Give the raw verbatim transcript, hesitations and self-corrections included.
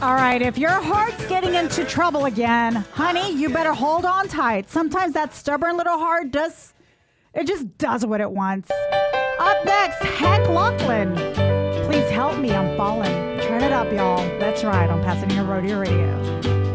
All right, if your heart's getting into trouble again, honey, you better hold on tight. Sometimes that stubborn little heart does, it just does what it wants. Up next, Hank Lachlan. Please help me, I'm falling. Turn it up, y'all. That's right, on Pasadena Rodeo Radio.